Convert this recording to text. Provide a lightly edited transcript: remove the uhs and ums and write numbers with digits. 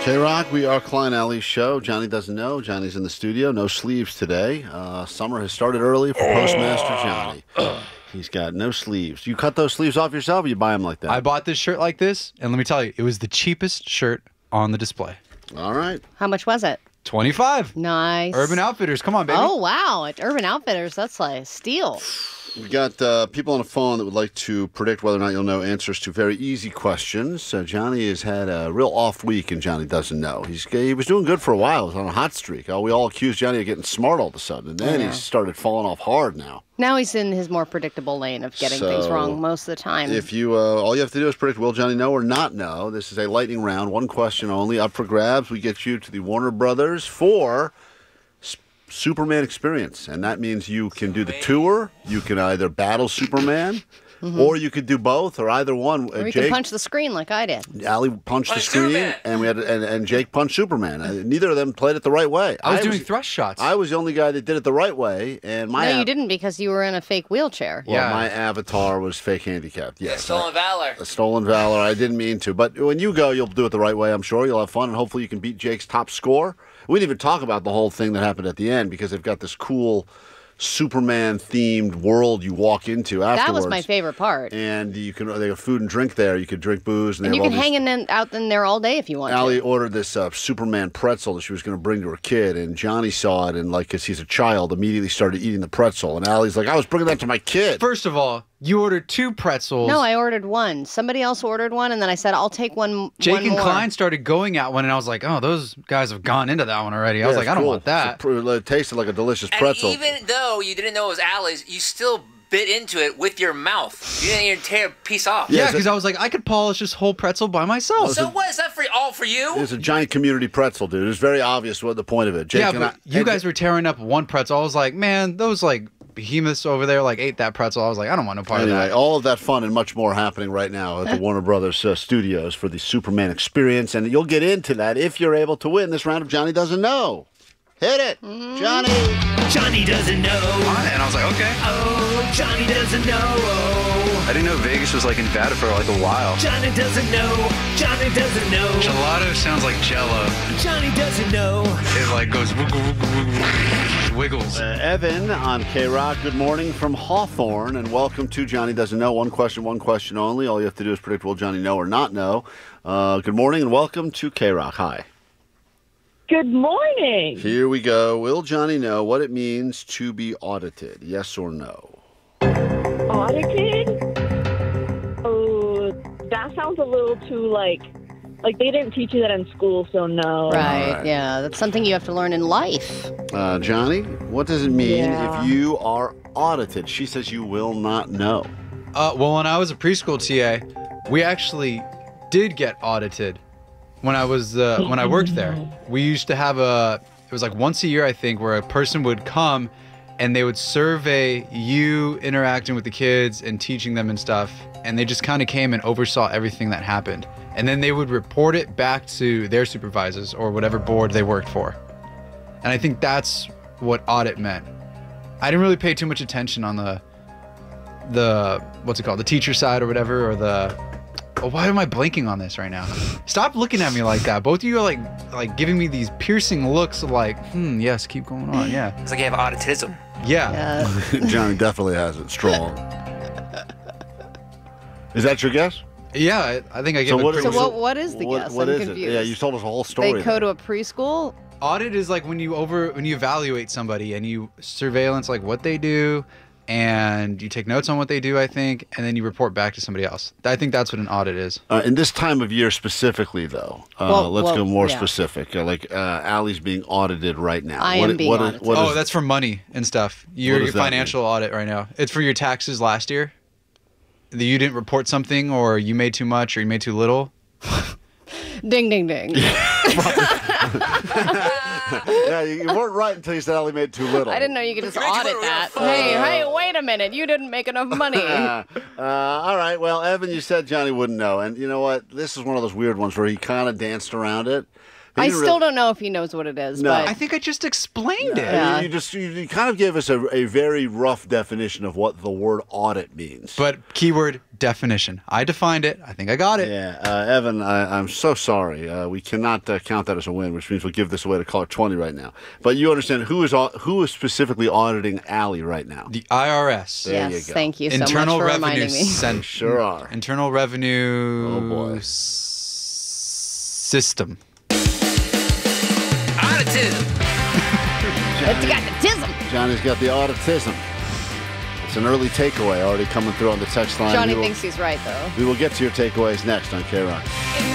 K-Rock, we are Klein Alley's show. Johnny doesn't know. Johnny's in the studio. No sleeves today. Summer has started early for Postmaster Johnny. He's got no sleeves. You cut those sleeves off yourself or you buy them like that? I bought this shirt like this, and let me tell you, it was the cheapest shirt on the display. All right. How much was it? $25. Nice. Urban Outfitters, come on, baby. Oh, wow. At Urban Outfitters, that's like a steal. We got people on the phone that would like to predict whether or not you'll know answers to very easy questions. Johnny has had a real off week, and Johnny doesn't know. He was doing good for a while. He was on a hot streak. We all accused Johnny of getting smart all of a sudden, and then he started falling off hard now. Now he's in his more predictable lane of getting things wrong most of the time. If you, all you have to do is predict will Johnny know or not know. This is a lightning round, one question only, up for grabs. We get you to the Warner Brothers for Superman Experience, and that means you can do the tour. You can either battle Superman, or you could do both, or either one. Or you can punch the screen like I did. Allie punched the screen, Superman. and we had and Jake punched Superman. Neither of them played it the right way. I was doing thrust shots. I was the only guy that did it the right way, and my No, you didn't because you were in a fake wheelchair. Well, Yeah. my avatar was fake handicapped. Yes, Stolen valor. a stolen valor. I didn't mean to, but when you go, you'll do it the right way. I'm sure you'll have fun, and hopefully you can beat Jake's top score. We didn't even talk about the whole thing that happened at the end because they've got this cool Superman-themed world you walk into afterwards. That was my favorite part. And they have food and drink there. You could drink booze, and, And they you have can all these. hang out in there all day if you want Allie to. ordered this Superman pretzel that she was going to bring to her kid, and Johnny saw it, and because he's a child, immediately started eating the pretzel. And Allie's like, I was bringing that to my kid. First of all, you ordered 2 pretzels. No, I ordered one. Somebody else ordered one, and then I said, I'll take one Jake one and more. Klein started going at one, and I was like, oh, those guys have gone into that one already. I was Yeah, like, it's I don't cool. want that. It tasted like a delicious pretzel. And even though you didn't know it was Allie's, you still bit into it with your mouth. You didn't even tear a piece off. Yeah, Yeah, because I was like, I could polish this whole pretzel by myself. So what is that for? All for you? It's a giant community pretzel, dude. It's very obvious what the point of it. Jake yeah, and but you guys were tearing up one pretzel. I was like, man, those behemoths over there ate that pretzel. I was like, I don't want no part Anyway, of that. all of that fun and much more happening right now at the Warner Brothers studios for the Superman Experience, and you'll get into that if you're able to win this round of Johnny Doesn't Know. Hit it, Johnny. Johnny doesn't know. And I was like, okay. Oh, Johnny doesn't know. Oh, I didn't know Vegas was in Nevada for a while. Johnny doesn't know. Johnny doesn't know. Gelato sounds like Jello. Johnny doesn't know. It goes wiggles. Evan on K-Rock, good morning from Hawthorne, and welcome to Johnny Doesn't Know. One question only. All you have to do is predict will Johnny know or not know. Good morning and welcome to K-Rock. Hi. Good morning. Here we go. Will Johnny know what it means to be audited? Yes or no? Audited? Oh, that sounds a little too like they didn't teach you that in school, so no. Right, yeah. That's something you have to learn in life. Johnny, what does it mean Yeah. if you are audited? She says you will not know. Well, when I was a preschool TA, we actually did get audited. When I was when I worked there, we used to have it was once a year, I think, where a person would come and they would survey you interacting with the kids and teaching them and stuff. And they just kind of came and oversaw everything that happened. And then they would report it back to their supervisors or whatever board they worked for. And I think that's what audit meant. I didn't really pay too much attention on the what's it called, the teacher side or whatever, or the why am I blanking on this right now? Stop looking at me like that. Both of you are like giving me these piercing looks of yes, keep going on. Yeah. It's like you have autism. Yeah. Johnny definitely has it strong. Is that your guess? Yeah, I think I gave it what- pretty So what is the guess? What I'm is it? confused. Yeah, you told us a whole story. They go to a preschool? Audit is when you evaluate somebody and you surveillance what they do, and you take notes on what they do, I think, and then you report back to somebody else. I think that's what an audit is. In this time of year specifically, though, let's go more specific. Allie's being audited right now. I am being audited. That's for money and stuff. What Your does that financial audit right now. It's for your taxes last year. That you didn't report something, or you made too much, or you made too little. Ding, ding, ding. Yeah, you weren't right until you said Allie made too little. I didn't know you could just You made audit you that. real Hey, wait a minute. You didn't make enough money. All right. Well, Evan, you said Johnny wouldn't know. And you know what? This is one of those weird ones where he kind of danced around it. I still don't know if he knows what it is. No. But I think I just explained it. Yeah. You kind of gave us a very rough definition of what the word audit means. But keyword definition. I defined it. I think I got it. Yeah, Evan, I'm so sorry. We cannot count that as a win, which means we'll give this away to caller 20 right now. But you understand who is specifically auditing Allie right now? The IRS. There you yes, go. thank you so Internal much for Revenue reminding me. Center. Sure are. Internal Revenue. Oh, boy. System. Auditism. It's got the tism. Johnny's got the auditism. It's an early takeaway already coming through on the text line. Johnny thinks he's right, though. We will get to your takeaways next on K-Rock.